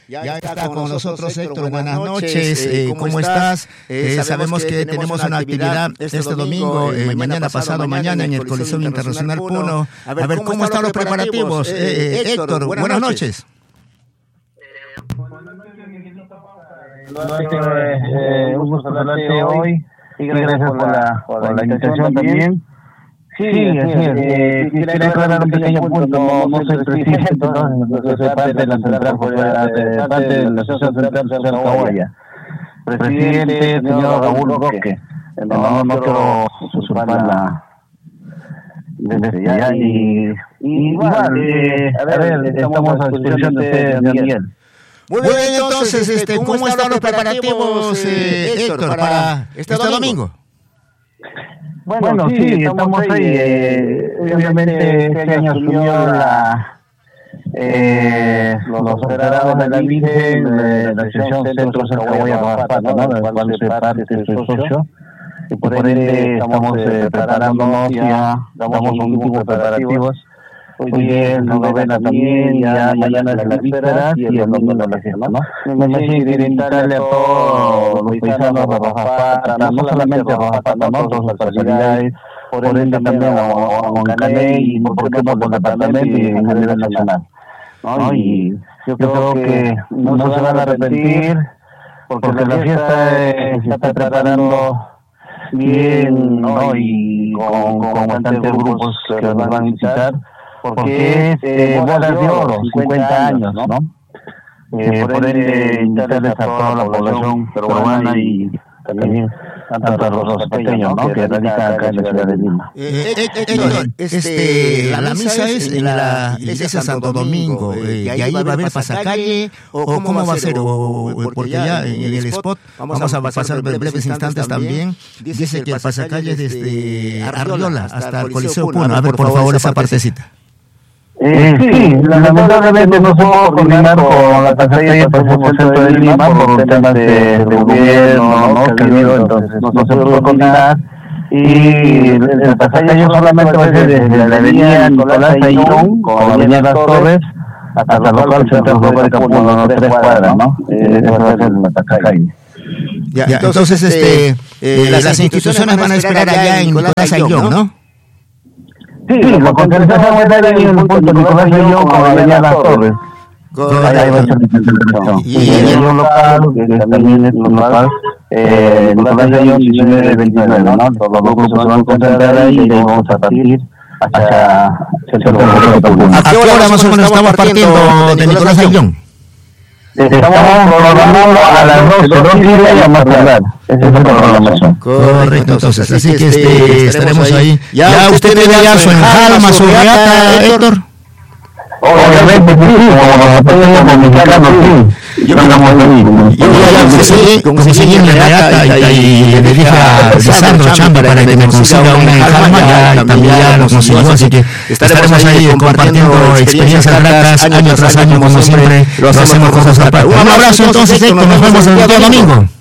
Ya está con nosotros Héctor, buenas noches, ¿cómo estás? Sabemos que tenemos una actividad este domingo, mañana pasado mañana en el Coliseo Internacional Puno. A ver, ¿cómo están los preparativos? Héctor, buenas noches. Un gusto hablarte hoy y gracias por la invitación también. Sí, así es. Quería aclarar un pequeño punto, no soy presidente, entonces soy parte de la central, parte de la Asociación Central Social Cahuaya. Presidente, señor Raúl Roque. No quiero usurpar la desde ya y igual, a ver, estamos a disposición de usted, Daniel. Muy bien, entonces, ¿cómo están los preparativos, Héctor, para este domingo? Bueno, sí, estamos ahí. Obviamente este año asumió los operados de la Virgen, de la Asociación Centro Social Cahuaya Rojas, ¿no? Del cual soy parte, soy socio. Y por ende estamos preparándonos, ya damos un grupo de preparativos. Hoy es la novena también, ya mañana es la víspera y el domingo la fiesta, ¿no? Me imagino que invitarle a todos los paisanos de Rojapata, no solamente a Rojapata, ¿no? Todas las personalidades, por ende también a Huancané y por qué no por departamento y en general nacional, ¿no? Y yo creo que no se van a arrepentir porque la fiesta se está preparando bien, ¿no? Y con bastantes grupos que nos van a visitar. Porque es bodas de oro, 50 años, ¿no? Por ende, invitarles a toda la población peruana y también tanto a los pequeños, ¿no? Que radican acá en la ciudad de Lima. La misa es en la iglesia Santo Domingo, ¿y ahí va a haber pasacalle o cómo va a ser? Porque ya en el spot vamos a pasar breves instantes también. Dice que el pasacalle es desde Arriola hasta el Coliseo Puno. A ver, por favor, esa partecita. Sí, lamentablemente no se pudo coordinar con la pasacalle por el centro de Lima por temas de gobierno, ¿no? Que ha habido, entonces no se pudo coordinar. Y el pasacalle solamente va a ser desde la avenida Nicolás Ayllón, con la avenida Las Torres, hasta el local centro de Puno, 3 cuadras, ¿no? Eso va a ser el pasacalle. Ya, entonces, las instituciones van a esperar allá en Nicolás Ayllón, ¿no? Sí, la concentración va a estar ahí en el punto de Nicolás Ayllón con la avenida Las Torres. Ahí va a ser la concentración. Y en un local, que también es un local, Nicolás Ayllón 19-29, ¿no? Los grupos se van a concentrar ahí y ahí vamos a partir hacia el centro de Puno. ¿A qué hora más o menos estamos partiendo de Nicolás Ayllón? Estamos programando a las 12:30 más tardar. Esa es la programación. Correcto, entonces, así que estaremos ahí. ¿Ya usted tiene ya su enjalma, su regata, Héctor? Obviamente, sí, como mexicanos, sí. Yo conseguí en la regata y le dije a Lisandro Chamba para que me consiga una enjalma, ya también ya lo consiguió, así que estaremos ahí compartiendo experiencias gratas año tras año, como siempre lo hacemos con José Zapata. Un abrazo entonces, Héctor, nos vemos el día domingo.